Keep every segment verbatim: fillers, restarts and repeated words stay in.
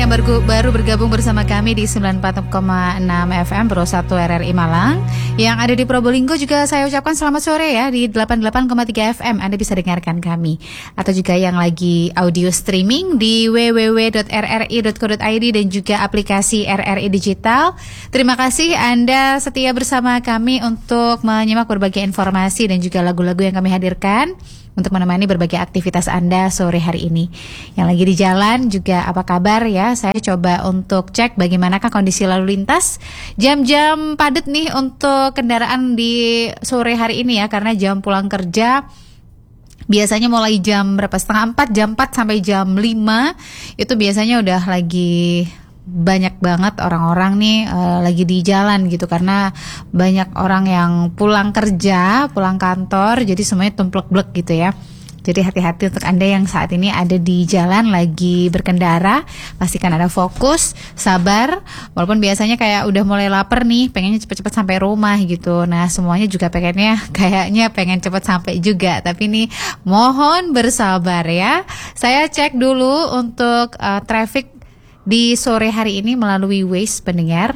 yang baru, baru bergabung bersama kami di sembilan puluh empat koma enam F M Pro satu R R I Malang. Yang ada di Probolinggo juga saya ucapkan selamat sore ya. Di delapan puluh delapan koma tiga F M Anda bisa dengarkan kami. Atau juga yang lagi audio streaming di w w w dot r r i dot co dot i d dan juga aplikasi R R I Digital. Terima kasih Anda setia bersama kami untuk menyimak berbagai informasi dan juga lagu-lagu yang kami hadirkan untuk menemani berbagai aktivitas Anda sore hari ini. Yang lagi di jalan juga apa kabar ya? Saya coba untuk cek bagaimanakah kondisi lalu lintas. Jam-jam padat nih untuk kendaraan di sore hari ini ya, karena jam pulang kerja biasanya mulai jam berapa? Setengah empat, jam empat sampai jam lima itu biasanya udah lagi banyak banget orang-orang nih uh, lagi di jalan gitu, karena banyak orang yang pulang kerja, pulang kantor, jadi semuanya tumplek-blek gitu ya. Jadi hati-hati untuk Anda yang saat ini ada di jalan lagi berkendara, pastikan ada fokus, sabar. Walaupun biasanya kayak udah mulai lapar nih, pengennya cepat-cepat sampai rumah gitu. Nah semuanya juga pengennya kayaknya pengen cepat sampai juga, tapi nih mohon bersabar ya. Saya cek dulu untuk uh, traffic di sore hari ini melalui Waze pendengar.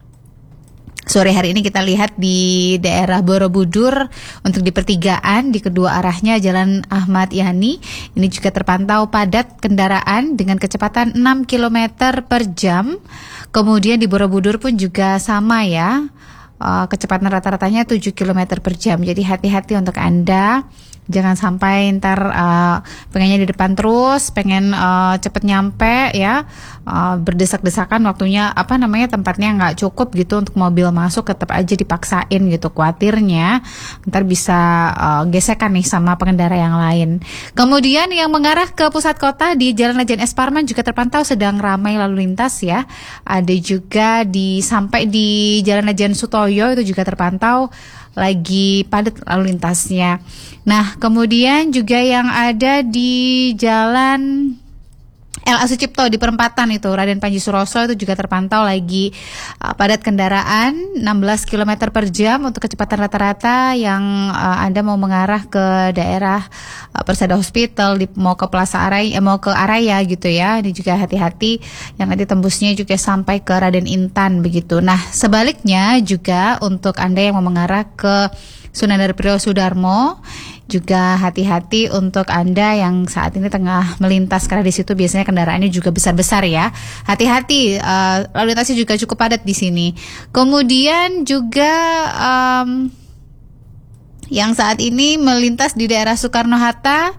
Sore hari ini kita lihat di daerah Borobudur untuk di pertigaan di kedua arahnya Jalan Ahmad Yani. Ini juga terpantau padat kendaraan dengan kecepatan enam kilometer per jam. Kemudian di Borobudur pun juga sama ya. Uh, kecepatan rata-ratanya tujuh kilometer per jam. Jadi hati-hati untuk Anda. Jangan sampai ntar uh, pengennya di depan terus, pengen uh, cepet nyampe ya, uh, berdesak-desakan waktunya apa namanya tempatnya nggak cukup gitu untuk mobil masuk, tetap aja dipaksain gitu. Khawatirnya ntar bisa uh, gesekan nih sama pengendara yang lain. Kemudian yang mengarah ke pusat kota di Jalan Lejen S. Parman juga terpantau sedang ramai lalu lintas ya. Ada juga di sampai di Jalan Lejen Sutoyo itu juga terpantau lagi padat lalu lintasnya. Nah, kemudian juga yang ada di Jalan L A Sucipto di perempatan itu Raden Panji Suroso itu juga terpantau lagi uh, padat kendaraan enam belas kilometer per jam untuk kecepatan rata-rata yang uh, Anda mau mengarah ke daerah uh, Persada Hospital, di, mau ke Plaza Araya, eh, mau ke Araya gitu ya. Ini juga hati-hati yang nanti tembusnya juga sampai ke Raden Intan begitu. Nah, sebaliknya juga untuk Anda yang mau mengarah ke Sunan Darprio Sudarmo juga hati-hati untuk Anda yang saat ini tengah melintas, karena di situ biasanya kendaraannya juga besar-besar ya. Hati-hati, uh, lalu lintasnya juga cukup padat di sini. Kemudian juga um, yang saat ini melintas di daerah Soekarno-Hatta.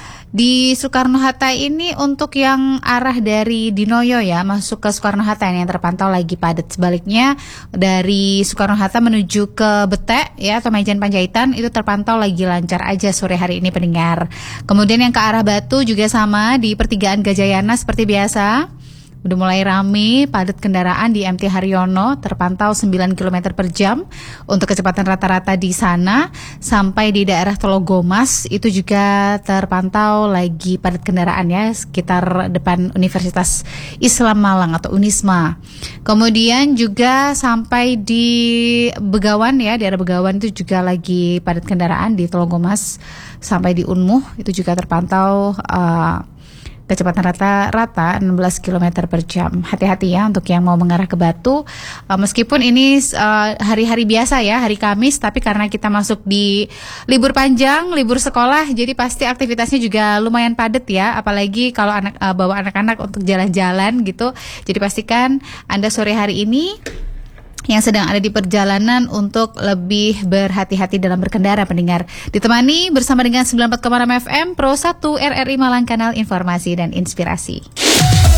Di Soekarno-Hatta ini untuk yang arah dari Dinoyo ya, masuk ke Soekarno-Hatta ini yang terpantau lagi padat. Sebaliknya dari Soekarno-Hatta menuju ke Betek ya atau Majen Panjaitan itu terpantau lagi lancar aja sore hari ini pendengar. Kemudian yang ke arah Batu juga sama di pertigaan Gajayana seperti biasa. Udah mulai rame, padat kendaraan di M T Haryono, terpantau sembilan kilometer per jam untuk kecepatan rata-rata di sana. Sampai di daerah Tologomas itu juga terpantau lagi padat kendaraan ya, sekitar depan Universitas Islam Malang atau Unisma. Kemudian juga sampai di Begawan ya, daerah Begawan itu juga lagi padat kendaraan di Tologomas. Sampai di Unmuh itu juga terpantau uh, kecepatan rata-rata enam belas kilometer per jam. Hati-hati ya untuk yang mau mengarah ke Batu. Uh, meskipun ini uh, hari-hari biasa ya, hari Kamis, tapi karena kita masuk di libur panjang, libur sekolah, jadi pasti aktivitasnya juga lumayan padat ya. Apalagi kalau anak uh, bawa anak-anak untuk jalan-jalan gitu. Jadi pastikan Anda sore hari ini yang sedang ada di perjalanan untuk lebih berhati-hati dalam berkendara pendengar. Ditemani bersama dengan sembilan puluh empat koma enam F M Pro satu R R I Malang, kanal informasi dan inspirasi.